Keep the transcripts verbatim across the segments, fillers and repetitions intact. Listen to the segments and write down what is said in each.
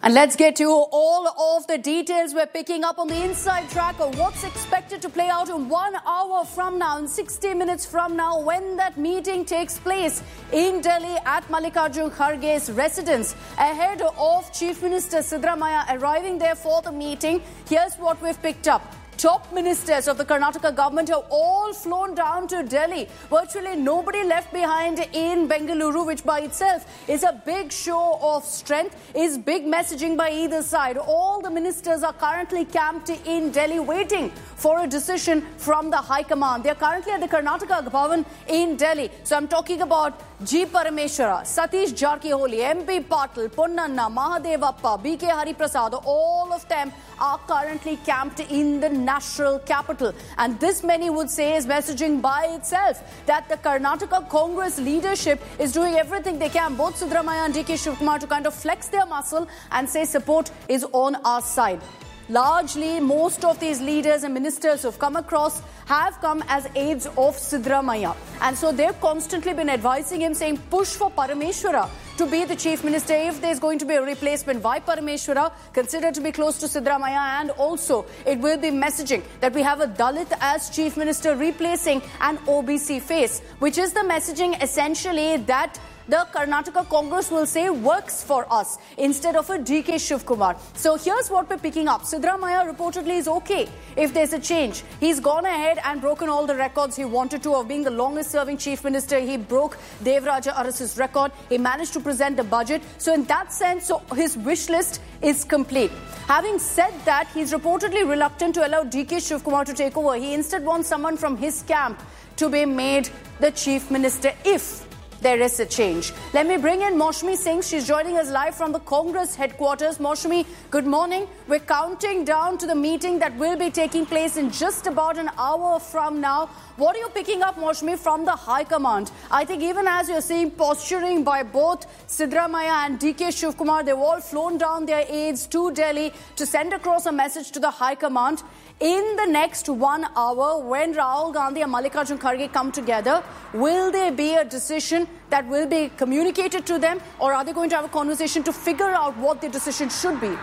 And let's get to all of the details we're picking up on the inside track of what's expected to play out in one hour from now, in sixty minutes from now, when that meeting takes place in Delhi at Mallikarjun Kharge's residence. Ahead of Chief Minister Siddaramaiah arriving there for the meeting, here's what we've picked up. Top ministers of the Karnataka government have all flown down to Delhi. Virtually nobody left behind in Bengaluru, which by itself is a big show of strength, is big messaging by either side. All the ministers are currently camped in Delhi waiting for a decision from the High Command. They are currently at the Karnataka Bhavan in Delhi. So I'm talking about G. Parameshwara, Satish Jarkiholi, M P Patil, Ponnanna, Mahadevappa, B K Hariprasad, all of them are currently camped in the national capital. And this, many would say, is messaging by itself that the Karnataka Congress leadership is doing everything they can, both Siddaramaiah and D K Shivkumar, to kind of flex their muscle and say support is on our side. Largely, most of these leaders and ministers who've come across have come as aides of Siddaramaiah. And so they've constantly been advising him, saying push for Parameshwara to be the chief minister. If there's going to be a replacement, why Parameshwara? Considered to be close to Siddaramaiah, and also it will be messaging that we have a Dalit as chief minister replacing an O B C face, which is the messaging essentially that the Karnataka Congress will say works for us instead of a D K Shivkumar. So here's what we're picking up. Siddaramaiah reportedly is okay if there's a change. He's gone ahead and broken all the records he wanted to of being the longest serving chief minister. He broke Devaraja Arasu's record. He managed to present the budget. So in that sense, so his wish list is complete. Having said that, he's reportedly reluctant to allow D K Shivkumar to take over. He instead wants someone from his camp to be made the chief minister if there is a change. Let me bring in Maushmi Singh. She's joining us live from the Congress headquarters. Maushmi, good morning. We're counting down to the meeting that will be taking place in just about an hour from now. What are you picking up, Maushmi, from the High Command? I think even as you're seeing posturing by both Siddaramaiah and D K Shivkumar, they've all flown down their aides to Delhi to send across a message to the High Command. In the next one hour, when Rahul Gandhi and Mallikarjun Kharge come together, will there be a decision that will be communicated to them, or are they going to have a conversation to figure out what the decision should be?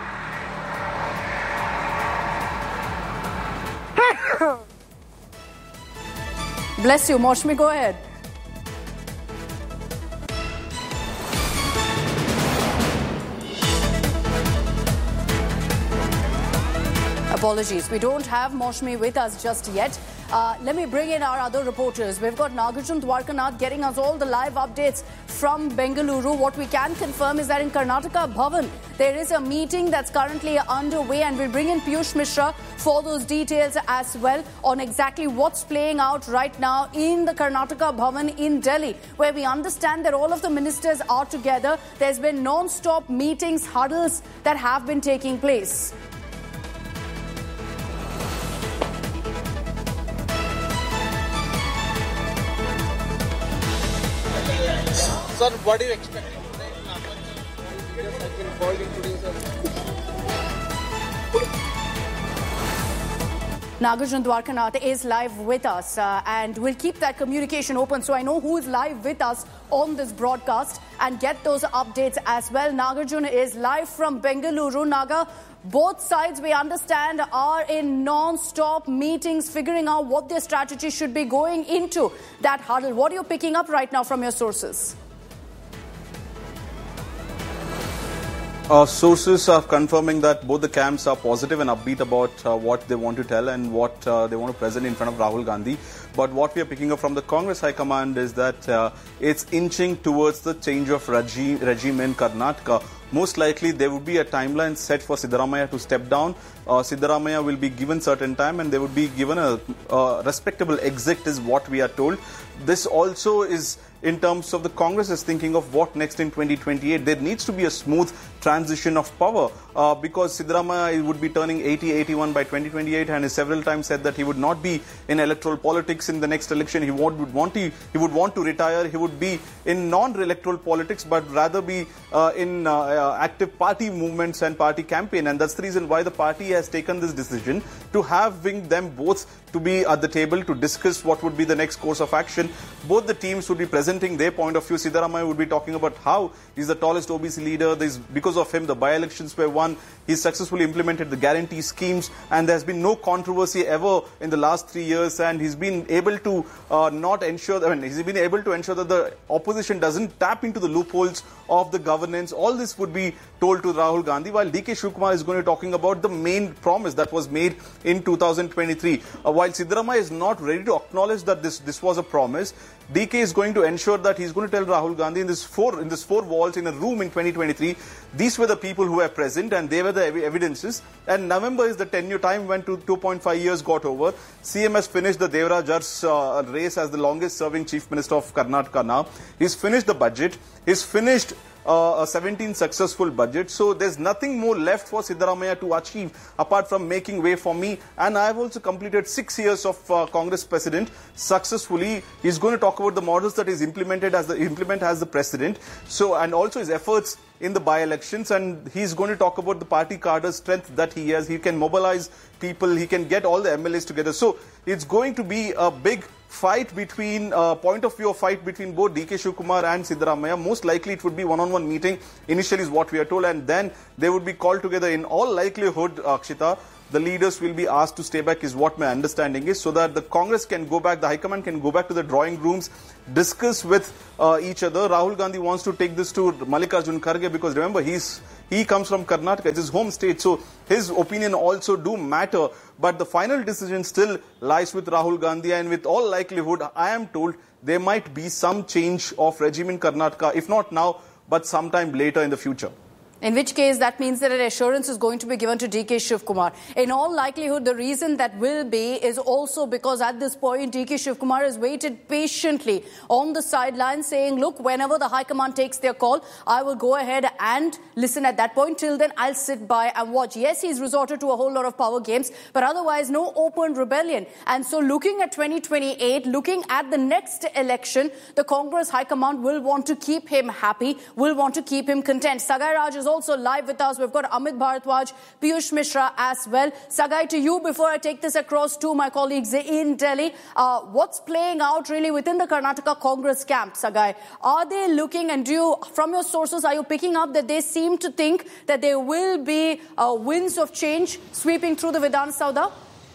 Bless you, Maushmi, go ahead. Apologies, we don't have Maushmi with us just yet. Uh, let me bring in our other reporters. We've got Nagarjun Dwarkanath getting us all the live updates from Bengaluru. What we can confirm is that in Karnataka Bhavan, there is a meeting that's currently underway, and we'll bring in Piyush Mishra for those details as well on exactly what's playing out right now in the Karnataka Bhavan in Delhi, where we understand that all of the ministers are together. There's been non-stop meetings, huddles that have been taking place. Sir, what are you expecting today? Leaders have been called in today, sir. Nagarjun Dwarkanath is live with us, uh, and we'll keep that communication open so I know who is live with us on this broadcast and get those updates as well. Nagarjun is live from Bengaluru. Naga, both sides, we understand, are in non-stop meetings, figuring out what their strategy should be going into that huddle. What are you picking up right now from your sources? Uh, sources are confirming that both the camps are positive and upbeat about uh, what they want to tell and what uh, they want to present in front of Rahul Gandhi. But what we are picking up from the Congress High Command is that uh, it's inching towards the change of regi regime in Karnataka. Most likely, there would be a timeline set for Siddaramaiah to step down. Uh, Siddaramaiah will be given certain time, and they would be given a uh, respectable exit, is what we are told. This also is in terms of the Congress is thinking of what next in twenty twenty-eight. There needs to be a smooth transition of power uh, because Siddaramaiah would be turning eighty, eighty-one by twenty twenty-eight, and has several times said that he would not be in electoral politics in the next election. He would, would want to he would want to retire. He would be in non-electoral politics, but rather be uh, in uh, uh, active party movements and party campaign, and that's the reason why the party has taken this decision to having them both to be at the table to discuss what would be the next course of action. Both the teams would be present presenting their point of view. Siddaramaiah would be talking about how he's the tallest O B C leader. There's, because of him, the by-elections were won. He's successfully implemented the guarantee schemes, and there's been no controversy ever in the last three years. And he's been able to uh, not ensure, I mean, he's been able to ensure that the opposition doesn't tap into the loopholes of the governance. All this would be told to Rahul Gandhi, while D K Shivkumar is going to be talking about the main promise that was made in two thousand twenty-three. Uh, while Siddaramaiah is not ready to acknowledge that this, this was a promise, D K is going to ensure that he's going to tell Rahul Gandhi in this four in this four walls in a room in twenty twenty-three, these were the people who were present and they were the ev evidences. And November is the tenure time when to two point five years got over. C M has finished the Devraj Ar's uh, race as the longest serving Chief Minister of Karnataka now. He's finished the budget. He's finished Uh, a seventeen successful budget. So there's nothing more left for Siddaramaiah to achieve apart from making way for me. And I've also completed six years of uh, Congress president successfully. He's going to talk about the models that he's implemented as the implement as the president. So, and also his efforts in the by-elections, and he's going to talk about the party cadre strength that he has. He can mobilize people. He can get all the M L As together. So it's going to be a big fight between, uh, point of view of fight between both D K Shivkumar and Siddaramaiah. Most likely it would be one-on-one meeting initially is what we are told, and then they would be called together. In all likelihood, Akshita, the leaders will be asked to stay back is what my understanding is, so that the Congress can go back, the High Command can go back to the drawing rooms, discuss with uh, each other. Rahul Gandhi wants to take this to Mallikarjun Kharge because remember, he's he comes from Karnataka, it's his home state, so his opinion also do matter. But the final decision still lies with Rahul Gandhi, and with all likelihood, I am told there might be some change of regime in Karnataka, if not now, but sometime later in the future. In which case, that means that an assurance is going to be given to D K Shivkumar. In all likelihood, the reason that will be is also because at this point, D K Shivkumar has waited patiently on the sidelines saying, look, whenever the High Command takes their call, I will go ahead and listen at that point. Till then, I'll sit by and watch. Yes, he's resorted to a whole lot of power games, but otherwise, no open rebellion. And so looking at twenty twenty-eight, looking at the next election, the Congress High Command will want to keep him happy, will want to keep him content. Sagai Raj is also live with us. We've got Amit Bharadwaj, Piyush Mishra as well. Sagai, to you before I take this across to my colleagues in Delhi. Uh, what's playing out really within the Karnataka Congress camp, Sagai? Are they looking, and do you, from your sources, are you picking up that they seem to think that there will be uh, winds of change sweeping through the Vidhan Saudha?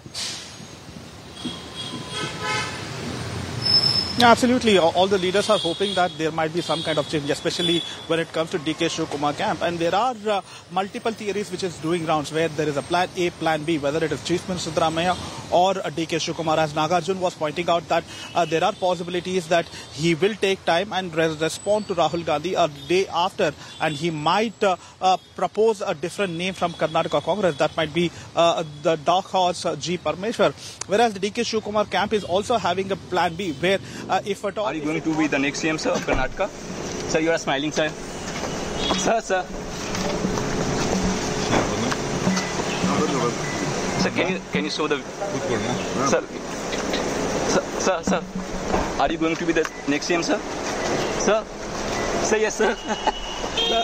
Yeah, absolutely. All the leaders are hoping that there might be some kind of change, especially when it comes to D K Shivkumar camp. And there are uh, multiple theories which is doing rounds where there is a plan A, plan B, whether it is Chief Minister Siddaramaiah or uh, D K Shivkumar. As Nagarjun was pointing out that uh, there are possibilities that he will take time and re respond to Rahul Gandhi a day after, and he might uh, uh, propose a different name from Karnataka Congress. That might be uh, the dark horse uh, G. Parmeshwar. Whereas the D K Shivkumar camp is also having a plan B where Uh, if at all, are you going to be the next C M, sir, of Karnataka? Sir, you are smiling, sir. Sir, sir. Sir, can you can you show the? Sir, sir, sir, sir. Are you going to be the next C M, sir? Sir, say yes, sir. Sir.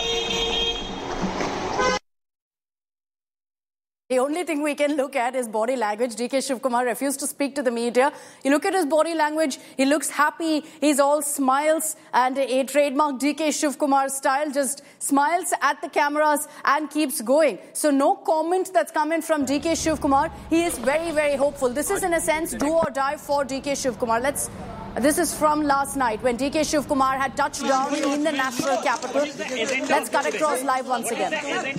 The only thing we can look at is body language. D K Shivkumar refused to speak to the media. You look at his body language, he looks happy, he's all smiles, and a trademark D K Shivkumar style, just smiles at the cameras and keeps going. So no comment that's coming from D K Shivkumar. He is very, very hopeful. This is in a sense do or die for D K Shivkumar. Let's This is from last night when D K Shivkumar had touched down in the national capital. Let's cut across live once again.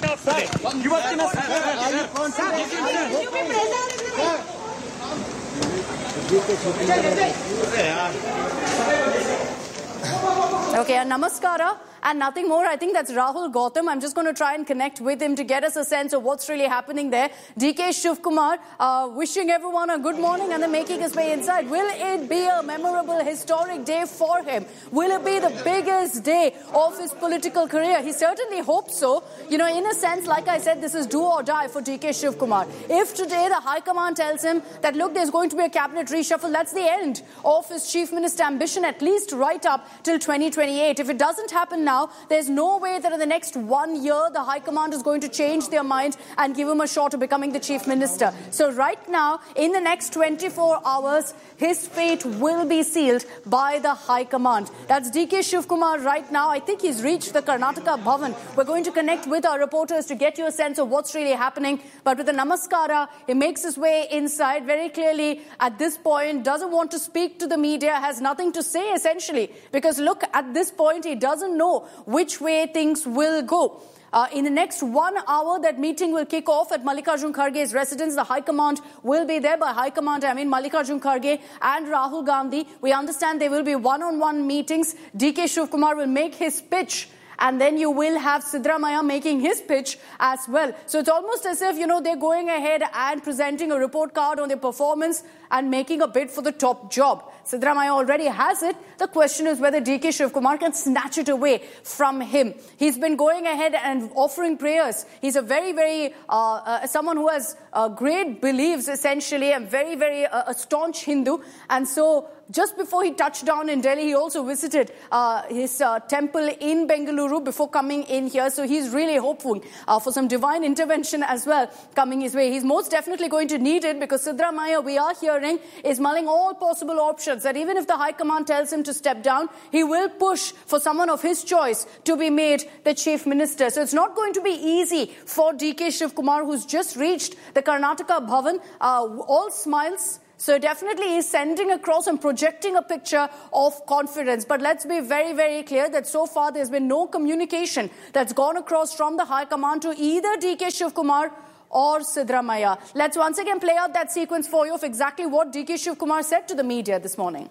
Okay, a namaskara and nothing more. I think that's Rahul Gautam. I'm just going to try and connect with him to get us a sense of what's really happening there. D K Shivkumar uh, wishing everyone a good morning and then making his way inside. Will it be a memorable, historic day for him? Will it be the biggest day of his political career? He certainly hopes so. You know, in a sense, like I said, this is do or die for D K Shivkumar. If today the High Command tells him that, look, there's going to be a cabinet reshuffle, that's the end of his Chief Minister ambition, at least right up till twenty twenty-eight. If it doesn't happen now, now, there's no way that in the next one year the High Command is going to change their mind and give him a shot of becoming the Chief Minister. So right now, in the next twenty-four hours, his fate will be sealed by the High Command. That's D K Shivkumar right now. I think he's reached the Karnataka Bhavan. We're going to connect with our reporters to get you a sense of what's really happening. But with the Namaskara, he makes his way inside very clearly at this point, doesn't want to speak to the media, has nothing to say essentially. Because look, at this point, he doesn't know which way things will go. Uh, in the next one hour, that meeting will kick off at Mallikarjun Kharge's residence. The High Command will be there. By High Command, I mean Mallikarjun Kharge and Rahul Gandhi. We understand there will be one-on-one meetings. D K Shivkumar will make his pitch. And then you will have Siddaramaiah making his pitch as well. So it's almost as if, you know, they're going ahead and presenting a report card on their performance and making a bid for the top job. Siddaramaiah already has it. The question is whether D K Shivkumar can snatch it away from him. He's been going ahead and offering prayers. He's a very, very, uh, uh, someone who has uh, great beliefs, essentially, and very, very uh, a staunch Hindu. And so just before he touched down in Delhi, he also visited uh, his uh, temple in Bengaluru before coming in here. So he's really hopeful uh, for some divine intervention as well coming his way. He's most definitely going to need it because Siddaramaiah, we are hearing, is mulling all possible options. That even if the High Command tells him to step down, he will push for someone of his choice to be made the Chief Minister. So it's not going to be easy for D K Shivkumar, who's just reached the Karnataka Bhavan. Uh, all smiles. So definitely he's sending across and projecting a picture of confidence. But let's be very, very clear that so far there's been no communication that's gone across from the High Command to either D K Shivkumar or Siddaramaiah. Let's once again play out that sequence for you of exactly what D K Shivkumar said to the media this morning.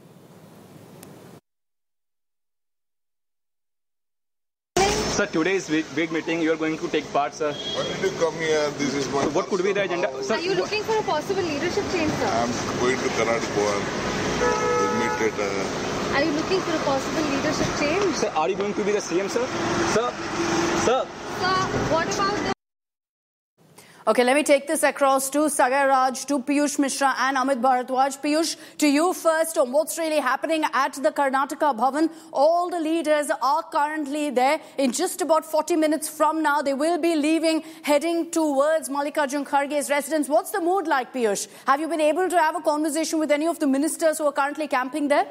Sir, today's big, big meeting, you are going to take part, sir. Why did you come here? This is my... So what could be the agenda? Sir, are you looking for a possible leadership change, sir? I'm going to Karnataka. We'll meet at... Uh... Are you looking for a possible leadership change? Sir, are you going to be the C M, sir? Sir, sir. Sir, what about the... Okay, let me take this across to Sagar Raj, to Piyush Mishra and Amit Bharadwaj. Piyush, to you first on what's really happening at the Karnataka Bhavan. All the leaders are currently there. In just about forty minutes from now, they will be leaving, heading towards Mallikarjun Kharge's residence. What's the mood like, Piyush? Have you been able to have a conversation with any of the ministers who are currently camping there?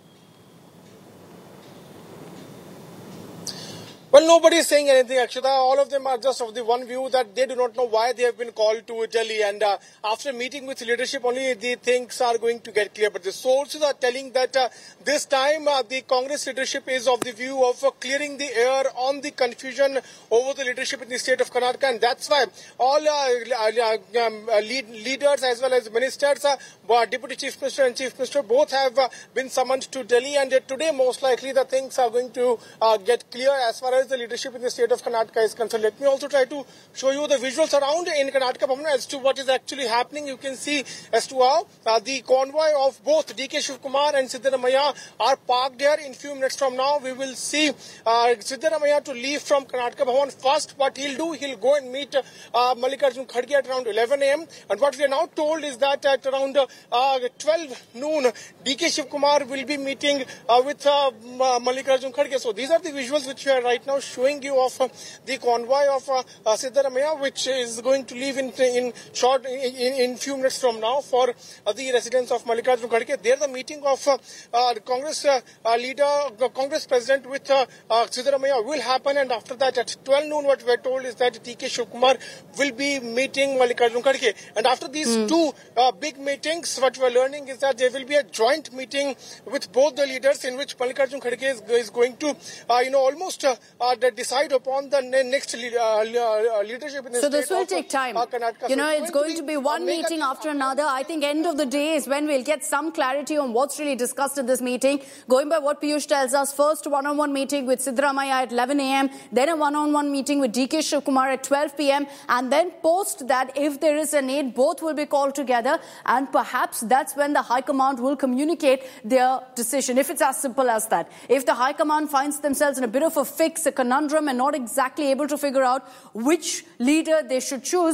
Well, nobody is saying anything, Akshita. All of them are just of the one view that they do not know why they have been called to Delhi. And uh, after meeting with leadership, only the things are going to get clear. But the sources are telling that uh, this time uh, the Congress leadership is of the view of uh, clearing the air on the confusion over the leadership in the state of Karnataka. And that's why all uh, uh, um, uh, lead, leaders as well as ministers, uh, Deputy Chief Minister and Chief Minister, both have uh, been summoned to Delhi. And uh, today, most likely, the things are going to uh, get clear as far as the leadership in the state of Karnataka is concerned. Let me also try to show you the visuals around in Karnataka Bhavan as to what is actually happening. You can see as to how uh, the convoy of both D K Shivkumar and Siddaramaiah are parked here. In few minutes from now, we will see uh, Siddaramaiah to leave from Karnataka Bhavan. First, what he'll do, he'll go and meet uh, Mallikarjun Kharge at around eleven a m And what we are now told is that at around uh, twelve noon, D K Shivkumar will be meeting uh, with uh, Mallikarjun Kharge. So these are the visuals which we are right now showing you of uh, the convoy of uh, uh, Siddaramaiah, which is going to leave in in short in, in, in few minutes from now for uh, the residence of Mallikarjun Kharge. There, the meeting of uh, uh, the Congress uh, uh, leader, the Congress president with uh, uh, Siddaramaiah will happen, and after that, at twelve noon, what we are told is that D K Shivkumar will be meeting Mallikarjun Kharge. And after these mm. two uh, big meetings, what we are learning is that there will be a joint meeting with both the leaders, in which Mallikarjun Kharge is, is going to, uh, you know, almost. Uh, Uh, that decide upon the next uh, leadership in the so state. this will of, take time. Uh, Karnataka. You know, so it's going to be, to be one meeting after another. I think end of the day is when we'll get some clarity on what's really discussed in this meeting. Going by what Piyush tells us, first one-on-one meeting with Siddaramaiah at eleven a m, then a one-on-one meeting with D K Shivkumar at twelve p m, and then post that, if there is a need, both will be called together, and perhaps that's when the High Command will communicate their decision, if it's as simple as that. If the High Command finds themselves in a bit of a fix, a conundrum, and not exactly able to figure out which leader they should choose,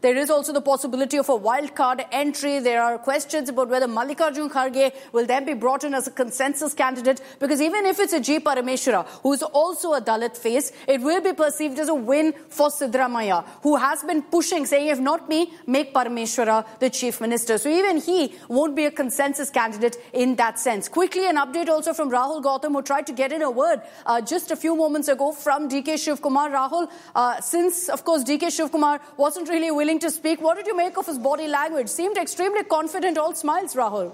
There is also the possibility of a wild card entry. There are questions about whether Mallikarjun Kharge will then be brought in as a consensus candidate, because even if it's a G. Parameshwara, who is also a Dalit face, it will be perceived as a win for Siddaramaiah, who has been pushing, saying, if not me, make Parameshwara the Chief Minister. So even he won't be a consensus candidate in that sense. Quickly, an update also from Rahul Gautam, who tried to get in a word uh, just a few moments ago from D K Shivkumar. Rahul, uh, since, of course, D K Shivkumar wasn't really willing to speak, what did you make of his body language? Seemed extremely confident, all smiles, Rahul.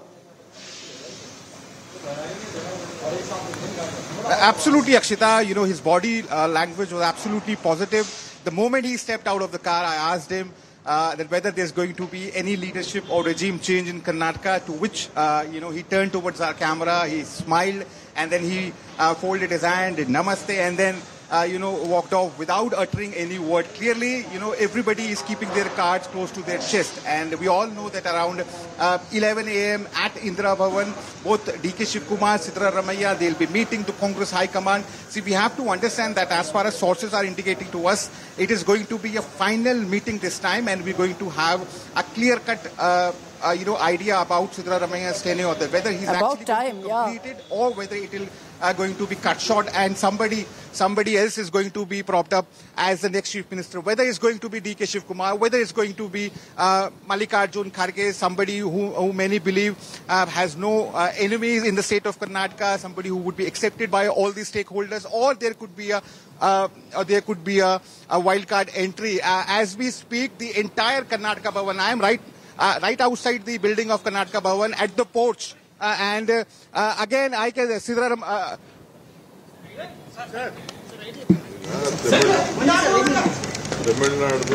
Absolutely, Akshita. You know, his body uh, language was absolutely positive. The moment he stepped out of the car, I asked him uh, that whether there's going to be any leadership or regime change in Karnataka, to which, uh, you know, he turned towards our camera, he smiled, and then he uh, folded his hand, did namaste, and then Uh, you know, walked off without uttering any word. Clearly, you know, everybody is keeping their cards close to their chest. And we all know that around uh, eleven a m at Indira Bhavan, both D K Shivkumar, Siddaramaiah, they'll be meeting the Congress High Command. See, we have to understand that as far as sources are indicating to us, it is going to be a final meeting this time, and we're going to have a clear-cut uh, uh, you know, idea about Siddaramaiah's tenure, whether he's about actually time, going to complete yeah. it or whether it will uh, going to be cut short and somebody somebody else is going to be propped up as the next Chief Minister. Whether it's going to be D K Shivkumar, whether it's going to be uh, Mallikarjun Kharge, somebody who, who many believe uh, has no uh, enemies in the state of Karnataka, somebody who would be accepted by all the stakeholders, or there could be a uh, or there could be a, a wildcard entry. Uh, as we speak, the entire Karnataka Bhavan, I am right uh, right outside the building of Karnataka Bhavan at the porch. Uh, and uh, uh, again, I can uh, Siddaram. Uh, Tamil Nadu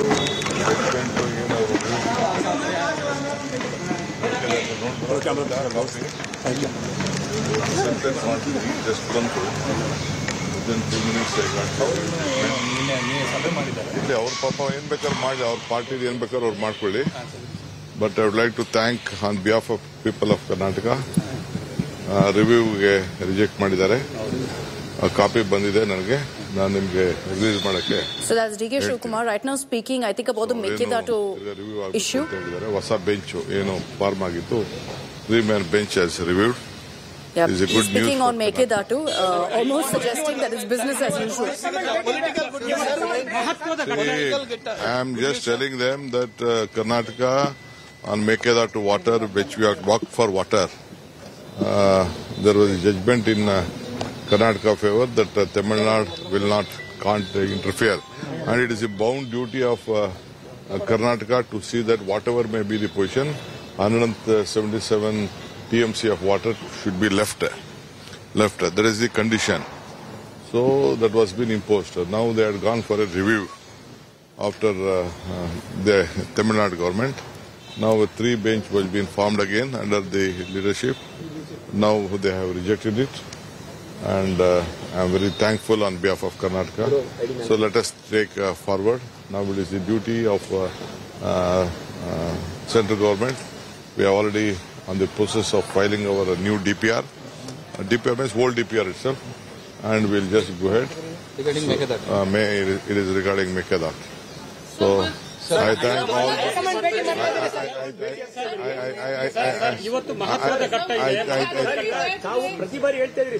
just one within two minutes I got ಇಲ್ಲಿ ಅವ್ರ ಪಾಪ ಏನ್ ಬೇಕಾದ್ರೂ ಮಾಡಿ ಅವ್ರ party ಏನ್ ಬೇಕಾದ್ರೂ ಅವ್ರು ಮಾಡ್ಕೊಳ್ಳಿ. But I would like to thank on behalf of people of Karnataka. ರಿವ್ಯೂಗೆ reject ಮಾಡಿದ್ದಾರೆ. ಕಾಪಿ ಬಂದಿದೆ ನನಗೆ, ನಾನು ನಿಮಗೆ ರಿಲೀಸ್ ಮಾಡಕ್ಕೆ. So that's D K Shivkumar right now speaking, I think, about the Mekedatu issue. ಹೊಸ ಬೆಂಚ್ ಏನು ಫಾರ್ಮ್ ಆಗಿತ್ತು, three man bench has reviewed. Yeah, he's speaking on Mekedatu, uh, almost suggesting that it's business as usual. See, I am just telling them that uh, Karnataka on Mekedatu water, which we have worked for water, uh, there was a judgment in uh, Karnataka favor that uh, Tamil Nadu will not, can't uh, interfere. And it is a bound duty of uh, uh, Karnataka to see that whatever may be the position, one hundred seventy-seven T M C of water should be left. Left. That is the condition. So that was been imposed. Now they had gone for a review after uh, uh, the Tamil Nadu government. Now a three bench was being formed again under the leadership. Now they have rejected it. And uh, I am very thankful on behalf of Karnataka. So let us take uh, forward. Now it is the duty of uh, uh, uh, central government. We are already on the process of filing our new D P R. Uh, D P R means old D P R itself. And we'll just go ahead. Regarding so, Mekedatu. Uh, may, it is regarding Mekedatu. So I thank all. ಇವತ್ತು ಮಹತ್ವದ ಘಟ್ಟ ಇದೆ. ನಾವು ಪ್ರತಿ ಬಾರಿ ಹೇಳ್ತಾ ಇದ್ರಿ.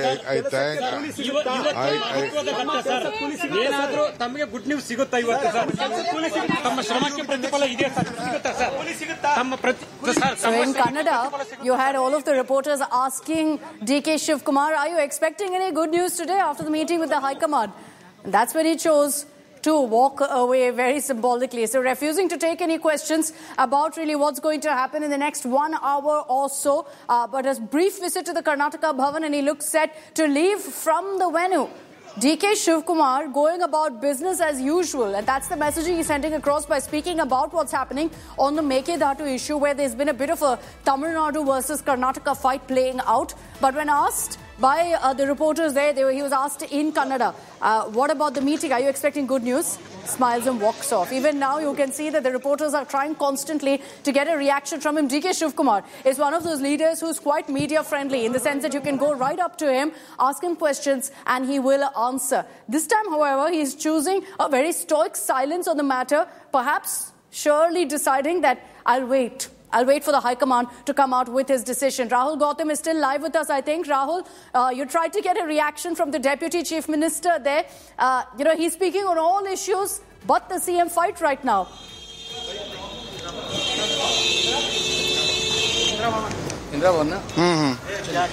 ಏನಾದ್ರೂ ತಮಗೆ ಗುಡ್ ನ್ಯೂಸ್ ಸಿಗುತ್ತಾ ಇವತ್ತು ಸರ್? ತಮ್ಮ ಶ್ರಮಕ್ಕೆ ಪ್ರತಿಫಲ ಇದೆ ಸರ್, ಸಿಗುತ್ತಾ ಸರ್? ತಮ್ಮ ಪ್ರತಿ So in Kannada, you had all of the reporters asking D K Shivkumar, are you expecting any good news today after the meeting with the High Command? And that's when he chose to walk away very symbolically. So refusing to take any questions about really what's going to happen in the next one hour or so. Uh, but a brief visit to the Karnataka Bhavan, and he looks set to leave from the venue. D K Shivkumar going about business as usual, and that's the messaging he's sending across by speaking about what's happening on the Mekedatu issue, where there's been a bit of a Tamil Nadu versus Karnataka fight playing out. But when asked by uh, the reporters there, they were, he was asked in Kannada, uh, what about the meeting? Are you expecting good news? Smiles and walks off. Even now you can see that the reporters are trying constantly to get a reaction from him. D K Shivkumar is one of those leaders who's quite media friendly, in the sense that you can go right up to him, ask him questions, and he will answer. This time, however, he's choosing a very stoic silence on the matter, perhaps surely deciding that I'll wait. I'll wait for the High Command to come out with his decision. Rahul Gautam is still live with us, I think. Rahul, uh, you tried to get a reaction from the Deputy Chief Minister there. Uh, you know, he's speaking on all issues but the C M fight right now. Mm-hmm.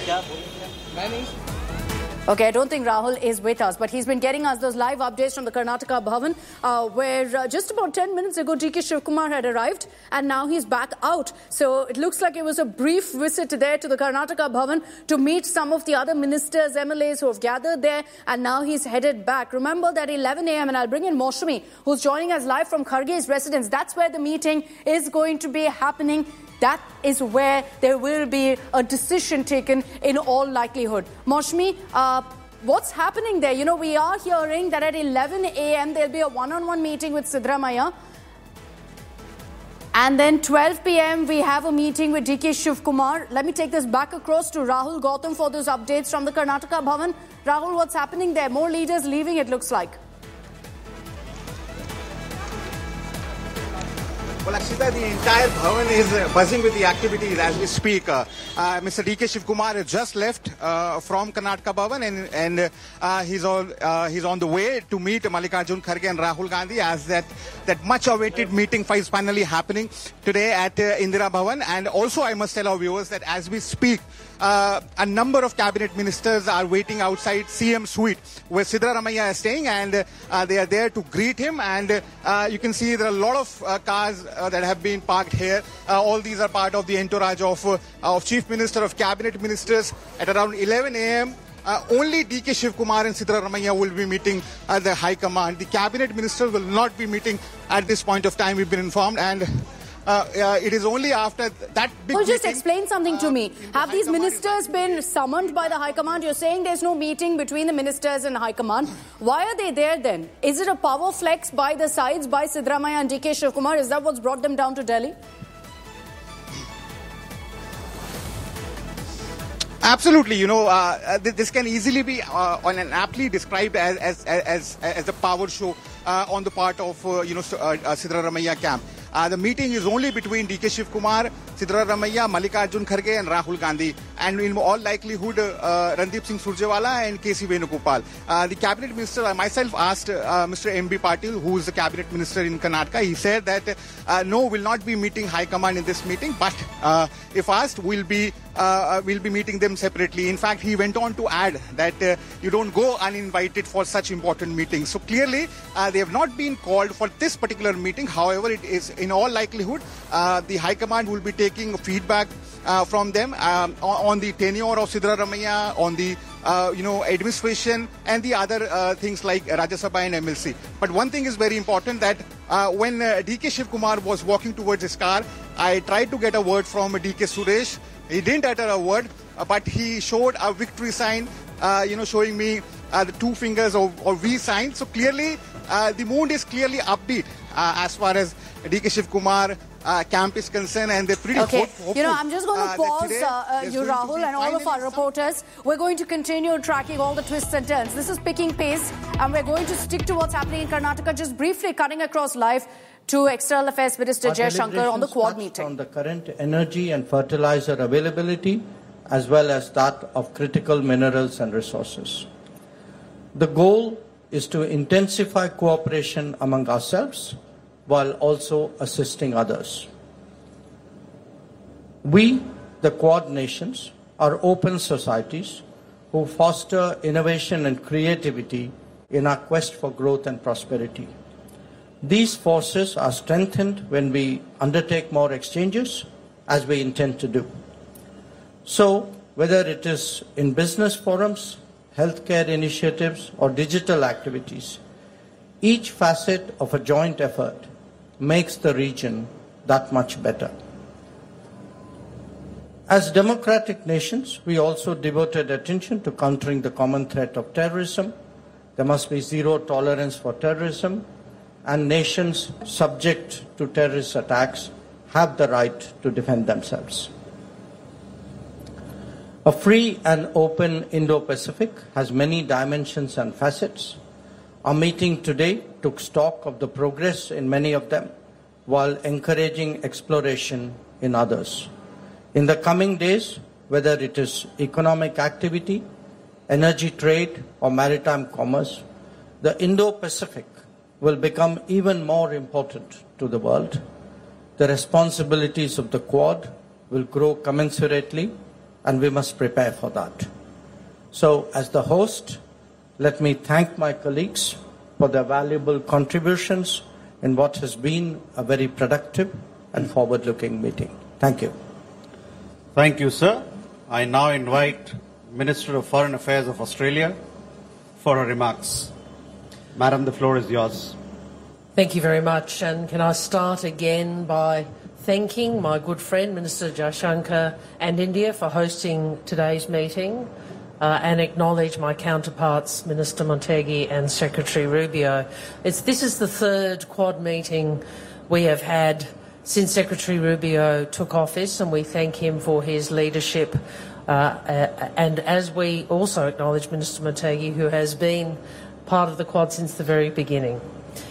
Okay, I don't think Rahul is with us, but he's been getting us those live updates from the Karnataka Bhavan, uh, where uh, just about ten minutes ago, D K Shivkumar had arrived, and now he's back out. So it looks like it was a brief visit there to the Karnataka Bhavan to meet some of the other ministers, M L As who have gathered there, and now he's headed back. Remember that eleven a m, and I'll bring in Maushami, who's joining us live from Kharge's residence. That's where the meeting is going to be happening. That is where there will be a decision taken in all likelihood. Maushami, uh, what's happening there? You know, we are hearing that at eleven a m there'll be a one-on-one meeting with Siddaramaiah. And then twelve p m we have a meeting with D K Shivkumar. Let me take this back across to Rahul Gautam for those updates from the Karnataka Bhavan. Rahul, what's happening there? More leaders leaving, it looks like. Well, Akshita, the entire Bhavan is uh, buzzing with the activities as we speak. Uh, uh, Mister D K Shivkumar has just left uh, from Karnataka Bhavan, and, and uh, he's, all, uh, he's on the way to meet Mallikarjun Kharge and Rahul Gandhi, as that, that much-awaited meeting is finally happening today at uh, Indira Bhavan. And also, I must tell our viewers that as we speak, Uh, a number of cabinet ministers are waiting outside C M suite where Siddaramaiah is staying, and uh, they are there to greet him. And uh, you can see there are a lot of uh, cars uh, that have been parked here. Uh, all these are part of the entourage of, uh, of Chief Minister, of cabinet ministers. At around eleven a m, Uh, only D K Shivkumar and Siddaramaiah will be meeting at the High Command. The cabinet ministers will not be meeting at this point of time, we've been informed. And Uh, uh, it is only after that big Well, just meeting, explain something uh, to me. Have the these ministers been summoned by the High Command? You're saying there's no meeting between the ministers and High Command. Why are they there then? Is it a power flex by the sides, by Siddaramaiah and D K Shivkumar? Is that what's brought them down to Delhi? Absolutely. You know, uh, this can easily be uh, on an aptly described as as as as a power show uh, on the part of uh, you know uh, uh, Siddaramaiah camp. Uh, the meeting is only between D K Shivkumar, Siddaramaiah, Mallikarjun Kharge and Rahul Gandhi, and in all likelihood uh, Randeep Singh Surjewala and K C Venugopal. Uh, the cabinet minister, I myself asked uh, Mister M B Patil, who is the cabinet minister in Karnataka. He said that uh, no, will not be meeting High Command in this meeting, but uh, if asked, we'll be uh, we'll be meeting them separately. In fact, he went on to add that uh, you don't go uninvited for such important meetings. So clearly, uh, they have not been called for this particular meeting. However, it is in all likelihood, uh, the High Command will be taking feedback uh, from them um, on, on the tenure of Siddaramaiah, on the uh, you know administration, and the other uh, things like Rajya Sabha and M L C. But one thing is very important, that uh, when uh, D K Shivkumar was walking towards his car, I tried to get a word from D K Suresh. He didn't utter a word, uh, but he showed a victory sign, uh, you know, showing me uh, the two fingers of, of V sign. So clearly, uh, the mood is clearly upbeat uh, as far as D K Shivkumar uh, camp is concerned, and they're pretty okay. hope, hopeful. You know, I'm just going to uh, pause today, uh, uh, you, Rahul, and all of our reporters. We're going to continue tracking all the twists and turns. This is picking pace, and we're going to stick to what's happening in Karnataka. Just briefly cutting across live to External Affairs Minister Jay Shankar on the Quad meeting. On the current energy and fertilizer availability, as well as that of critical minerals and resources. The goal is to intensify cooperation among ourselves while also assisting others. We, the Quad nations, are open societies who foster innovation and creativity in our quest for growth and prosperity. These forces are strengthened when we undertake more exchanges, as we intend to do. So, whether it is in business forums, healthcare initiatives, or digital activities, each facet of a joint effort makes the region that much better. As democratic nations, we also devoted attention to countering the common threat of terrorism. There must be zero tolerance for terrorism, and nations subject to terrorist attacks have the right to defend themselves. A free and open Indo-Pacific has many dimensions and facets. Our meeting today took stock of the progress in many of them, while encouraging exploration in others. In the coming days, whether it is economic activity, energy trade, or maritime commerce, the Indo-Pacific will become even more important to the world. The responsibilities of the Quad will grow commensurately, and we must prepare for that. So, as the host, let me thank my colleagues for their valuable contributions in what has been a very productive and forward-looking meeting. Thank you. Thank you, sir. I now invite Minister of Foreign Affairs of Australia for her remarks. Madam, the floor is yours. Thank you very much. And can I start again by thanking my good friend, Minister Jaishankar, and India for hosting today's meeting, uh, and acknowledge my counterparts, Minister Motegi and Secretary Rubio. It's, this is the third Quad meeting we have had since Secretary Rubio took office, and we thank him for his leadership. Uh, uh, and as we also acknowledge Minister Motegi, who has been part of the Quad since the very beginning.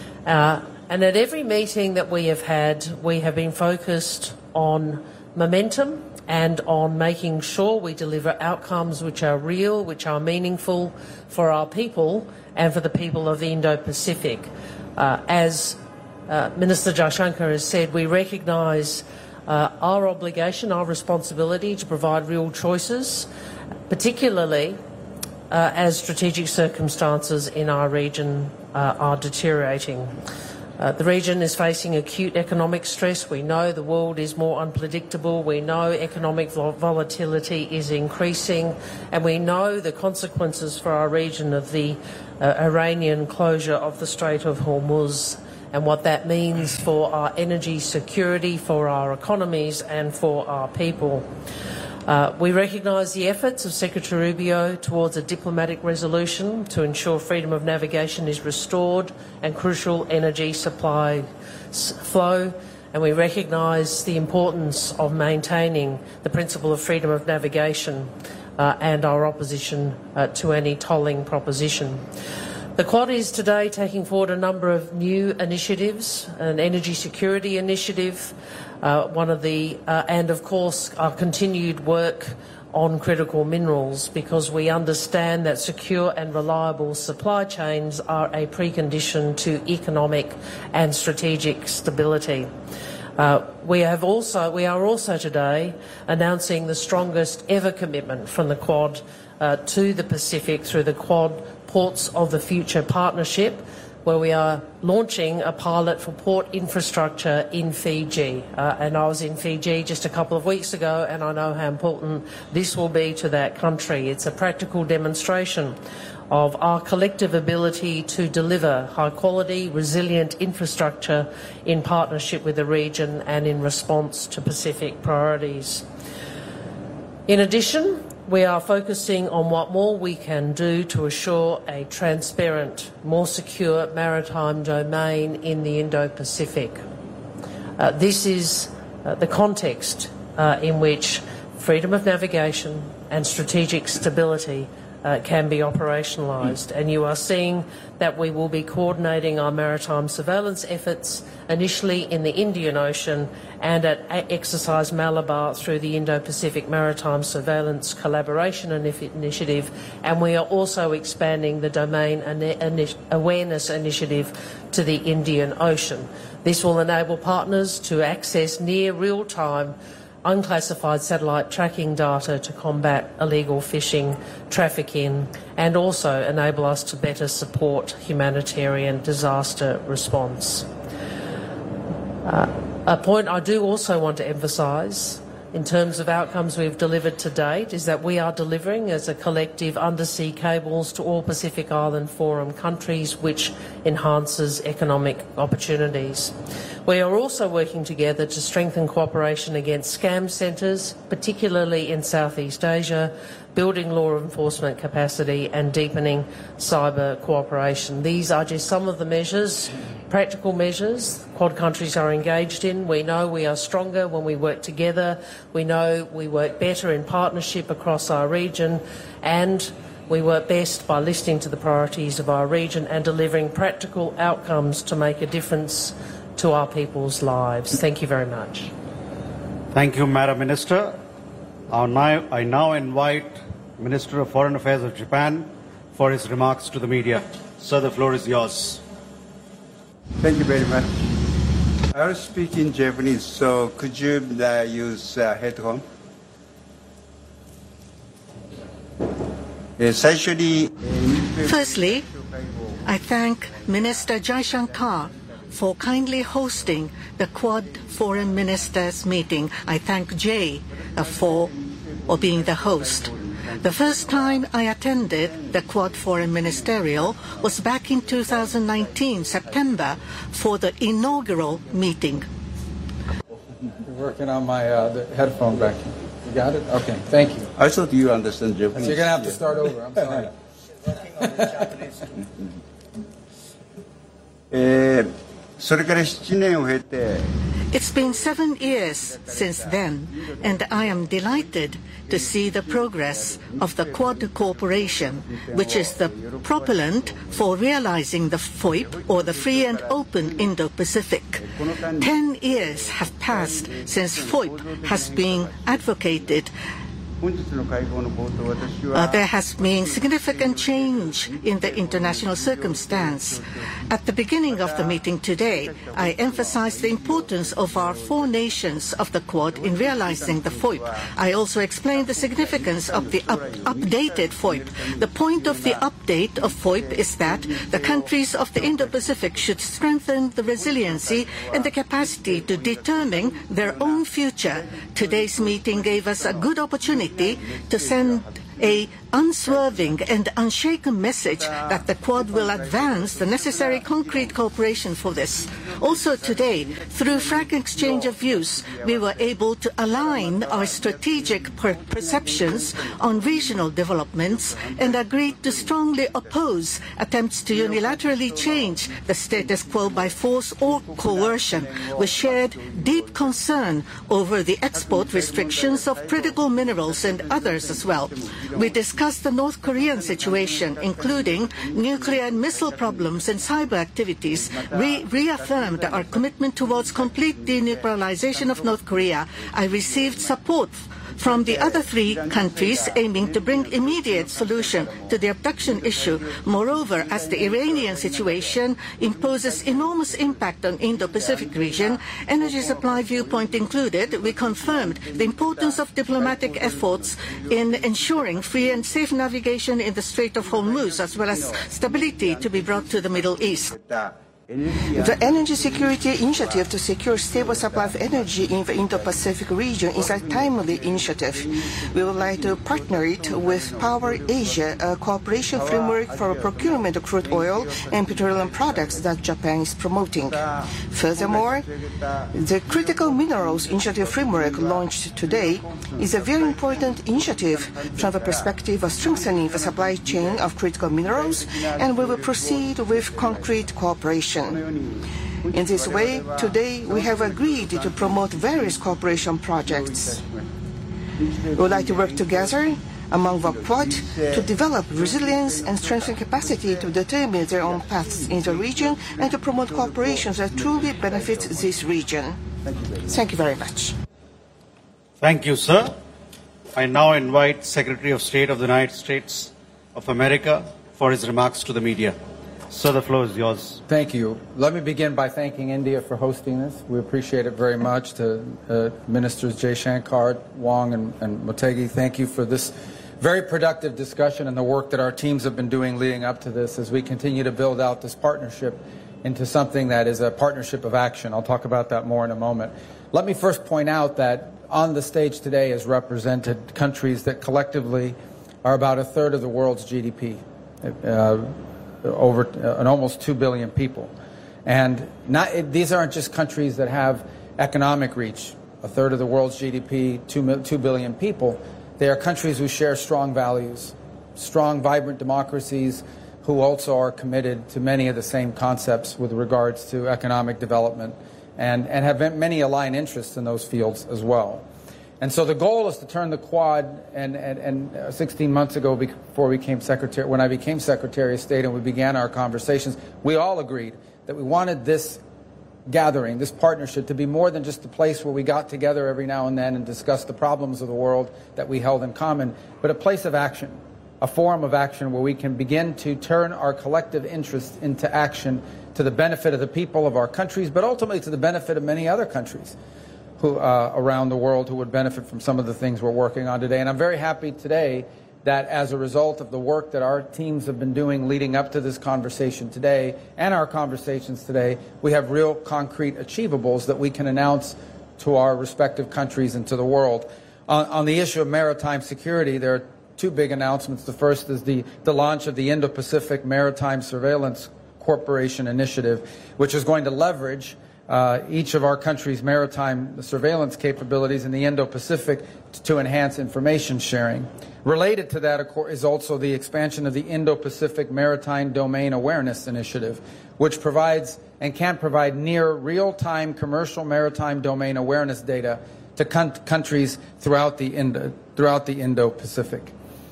Uh, and at every meeting that we have had, we have been focused on momentum and on making sure we deliver outcomes which are real, which are meaningful for our people and for the people of the Indo-Pacific. Uh, as uh, Minister Jaishankar has said, we recognise uh, our obligation, our responsibility to provide real choices, particularly uh, as strategic circumstances in our region uh, are deteriorating. Uh, the region is facing acute economic stress. We know the world is more unpredictable. We know economic vol volatility is increasing. And we know the consequences for our region of the uh, Iranian closure of the Strait of Hormuz and what that means for our energy security, for our economies and for our people. Uh, we recognise the efforts of Secretary Rubio towards a diplomatic resolution to ensure freedom of navigation is restored and crucial energy supply flow, and we recognise the importance of maintaining the principle of freedom of navigation uh, and our opposition uh, to any tolling proposition. The Quad is today taking forward a number of new initiatives, an energy security initiative, uh, one of the, uh, and of course our continued work on critical minerals, because we understand that secure and reliable supply chains are a precondition to economic and strategic stability. Uh, we have also, we are also today announcing the strongest ever commitment from the Quad uh, to the Pacific through the Quad Ports of the Future Partnership, where we are launching a pilot for port infrastructure in Fiji. Uh, and I was in Fiji just a couple of weeks ago, and I know how important this will be to that country. It's a practical demonstration of our collective ability to deliver high-quality, resilient infrastructure in partnership with the region and in response to Pacific priorities. In addition, we are focusing on what more we can do to assure a transparent, more secure maritime domain in the Indo-Pacific. Uh, this is uh, the context uh, in which freedom of navigation and strategic stability Uh, can be operationalised, and you are seeing that we will be coordinating our maritime surveillance efforts initially in the Indian Ocean and at Exercise Malabar through the Indo-Pacific Maritime Surveillance Collaboration Initiative, and we are also expanding the Domain Awareness Initiative to the Indian Ocean. This will enable partners to access near real-time unclassified satellite tracking data to combat illegal fishing, trafficking, and also enable us to better support humanitarian disaster response. Uh, a point I do also want to emphasise in terms of outcomes we've delivered to date is that we are delivering as a collective undersea cables to all Pacific Island Forum countries, which enhances economic opportunities. We are also working together to strengthen cooperation against scam centres, particularly in Southeast Asia, building law enforcement capacity and deepening cyber cooperation. These are just some of the measures, practical measures, Quad countries are engaged in. We know we are stronger when we work together. We know we work better in partnership across our region, and we work best by listening to the priorities of our region and delivering practical outcomes to make a difference to our people's lives. Thank you very much. Thank you, Madam Minister. I now, I now invite Minister of Foreign Affairs of Japan for his remarks to the media. Sir, the floor is yours. Thank you very much. I will speak in Japanese, so could you uh, use uh, headphone? えー、最初に Firstly, I thank Minister Jaishankar for kindly hosting the Quad Foreign Ministers meeting. I thank Jay uh, for or being the host. The first time I attended the Quad Foreign Ministerial was back in two thousand nineteen, September, for the inaugural meeting. You're working on my uh, the headphone back here. You got it? Okay, thank you. I thought you understand Japanese. So you're going to have to start over. I'm sorry. えー、それからななねんを経て It's been seven years since then, and I am delighted to see the progress of the Quad Cooperation, which is the propellant for realizing the F O I P, or the Free and Open Indo-Pacific. Ten years have passed since F O I P has been advocated. Uh, there has been significant change in the international circumstance. At the beginning of the meeting today, I emphasized the importance of our four nations of the Quad in realizing the F O I P. I also explained the significance of the up updated F O I P. The point of the update of F O I P is that the countries of the Indo-Pacific should strengthen the resiliency and the capacity to determine their own future. Today's meeting gave us a good opportunity to send a unswerving and unshaken message that the Quad will advance the necessary concrete cooperation for this. Also today, through frank exchange of views, we were able to align our strategic per perceptions on regional developments and agreed to strongly oppose attempts to unilaterally change the status quo by force or coercion. We shared deep concern over the export restrictions of critical minerals and others as well. We discussed the North Korean situation, including nuclear and missile problems and cyber activities, re reaffirmed our commitment towards complete denuclearization of North Korea. I received support from the other three countries aiming to bring immediate solution to the abduction issue. Moreover, as the Iranian situation imposes enormous impact on Indo-Pacific region, energy supply viewpoint included, we confirmed the importance of diplomatic efforts in ensuring free and safe navigation in the Strait of Hormuz, as well as stability to be brought to the Middle East. The Energy Security Initiative to secure stable supply of energy in the Indo-Pacific region is a timely initiative. We would like to partner it with Power Asia, a cooperation framework for procurement of crude oil and petroleum products that Japan is promoting. Furthermore, the Critical Minerals Initiative framework launched today is a very important initiative from the perspective of strengthening the supply chain of critical minerals, and we will proceed with concrete cooperation. In this way, today we have agreed to promote various cooperation projects. We would like to work together among the Quad to develop resilience and strengthen capacity to determine their own paths in the region and to promote cooperation that truly benefits this region. Thank you very much. Thank you, sir. I now invite Secretary of State of the United States of America for his remarks to the media. Sir, the floor is yours. Thank you. Let me begin by thanking India for hosting this. We appreciate it very much. To uh, Ministers Jaishankar, Wong, and, and Motegi, thank you for this very productive discussion and the work that our teams have been doing leading up to this as we continue to build out this partnership into something that is a partnership of action. I'll talk about that more in a moment. Let me first point out that on the stage today is represented countries that collectively are about a third of the world's G D P. Uh, over uh, almost two billion people. And not, it, these aren't just countries that have economic reach, a third of the world's G D P, two, two billion people. They are countries who share strong values, strong, vibrant democracies who also are committed to many of the same concepts with regards to economic development and, and have many aligned interests in those fields as well. And so the goal is to turn the Quad, and, and, and sixteen months ago, before we became secretary, when I became Secretary of State and we began our conversations, we all agreed that we wanted this gathering, this partnership, to be more than just a place where we got together every now and then and discussed the problems of the world that we held in common, but a place of action, a forum of action where we can begin to turn our collective interests into action to the benefit of the people of our countries, but ultimately to the benefit of many other countries who, uh, around the world who would benefit from some of the things we're working on today. And I'm very happy today that as a result of the work that our teams have been doing leading up to this conversation today and our conversations today, we have real concrete achievables that we can announce to our respective countries and to the world. On, on the issue of maritime security, there are two big announcements. The first is the, the launch of the Indo-Pacific Maritime Surveillance Corporation Initiative, which is going to leverage Uh, each of our country's maritime surveillance capabilities in the Indo-Pacific to, to enhance information sharing. Related to that, of course, is also the expansion of the Indo-Pacific Maritime Domain Awareness Initiative, which provides and can provide near real-time commercial maritime domain awareness data to con- countries throughout the Indo- throughout the Indo-Pacific.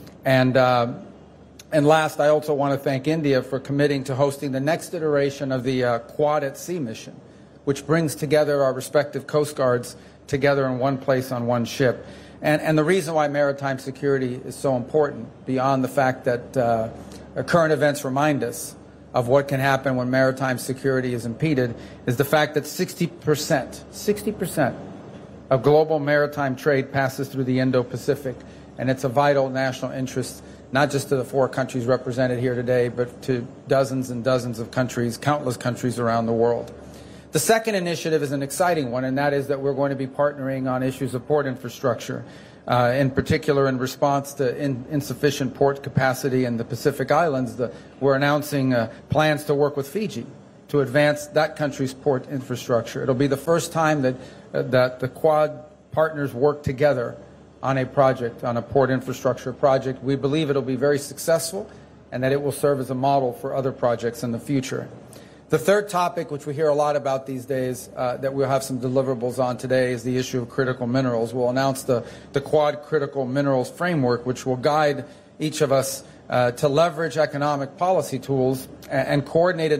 And uh, and last, I also want to thank India for committing to hosting the next iteration of the uh, Quad at Sea mission, which brings together our respective Coast Guards together in one place on one ship. And, and the reason why maritime security is so important, beyond the fact that uh, current events remind us of what can happen when maritime security is impeded, is the fact that sixty percent, sixty percent of global maritime trade passes through the Indo-Pacific, and it's a vital national interest, not just to the four countries represented here today, but to dozens and dozens of countries, countless countries around the world. The second initiative is an exciting one, and that is that we're going to be partnering on issues of port infrastructure, uh, in particular in response to in, insufficient port capacity in the Pacific Islands. The, we're announcing uh, plans to work with Fiji to advance that country's port infrastructure. It'll be the first time that, uh, that the Quad partners work together on a project, on a port infrastructure project. We believe it'll be very successful and that it will serve as a model for other projects in the future. The third topic, which we hear a lot about these days, uh, that we'll have some deliverables on today, is the issue of critical minerals. We'll announce the, the Quad Critical Minerals Framework, which will guide each of us uh, to leverage economic policy tools and, and coordinated